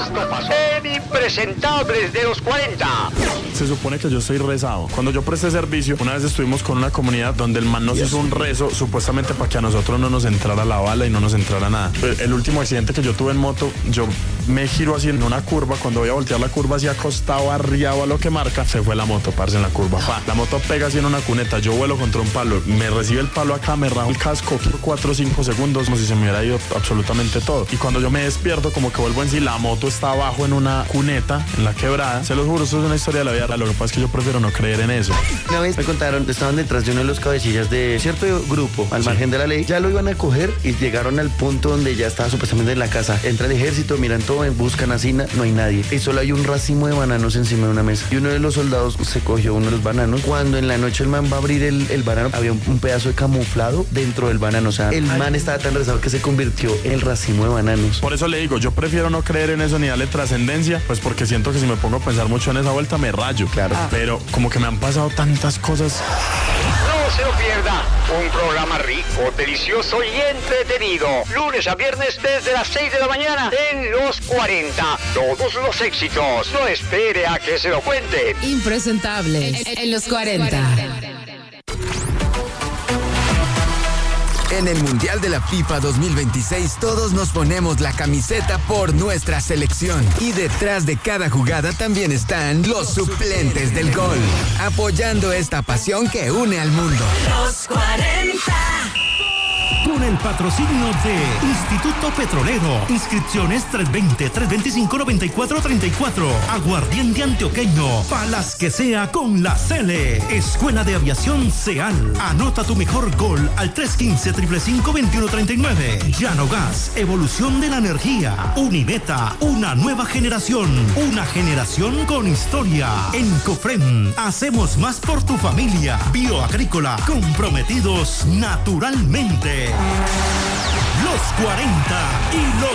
Esto pasó en Impresentables de los 40. Se supone que yo soy rezado. Cuando yo presté servicio, una vez estuvimos con una comunidad donde el man nos hizo un rezo supuestamente para que a nosotros no nos entrara la bala y no nos entrara nada. El último accidente que yo tuve en moto, yo me giro así en una curva. Cuando voy a voltear la curva así acostado, arriado a lo que marca, se fue la moto, parce, en la curva. La moto pega así en una cuneta, yo vuelo contra un palo, me recibe el palo acá, me rajo el casco por 4 o 5 segundos, como si se me hubiera ido absolutamente todo. Y cuando yo me despierto, como que vuelvo en sí, la moto está abajo en una cuneta, en la quebrada. Se los juro, eso es una historia de la vida. Lo que pasa es que yo prefiero no creer en eso. Una vez me contaron, estaban detrás de uno de los cabecillas de cierto grupo, al margen de la ley, ya lo iban a coger y llegaron al punto donde ya estaba supuestamente en la casa. Entra el ejército, miran todo, buscan así, no hay nadie. Y solo hay un racimo de bananos encima de una mesa. Y uno de los soldados se cogió uno de los bananos. Cuando en la noche el man va a abrir el banano, había un pedazo de camuflado dentro del banano. O sea, el man estaba tan rezado que se convirtió en el racimo de bananos. Por eso le digo, yo prefiero no creer en eso ni darle trascendencia, pues porque siento que si me pongo a pensar mucho en esa vuelta me rayo. Claro. Pero como que me han pasado tantas cosas. No se lo pierda, un programa rico, delicioso y entretenido. Lunes a viernes desde las 6 de la mañana en Los 40. Todos los éxitos. No espere a que se lo cuenten. Impresentables en Los 40. En el Mundial de la FIFA 2026 todos nos ponemos la camiseta por nuestra selección. Y detrás de cada jugada también están los suplentes del gol, apoyando esta pasión que une al mundo. Los 40. Con el patrocinio de Instituto Petrolero. Inscripciones 320-325-9434. Aguardiente antioqueño. Palas que sea con la Cele. Escuela de Aviación CEAL. Anota tu mejor gol al 315-555-2139. Llano Gas. Evolución de la energía. Unimeta. Una nueva generación. Una generación con historia. En Cofrem. Hacemos más por tu familia. Bioagrícola. Comprometidos naturalmente. Los 40 y los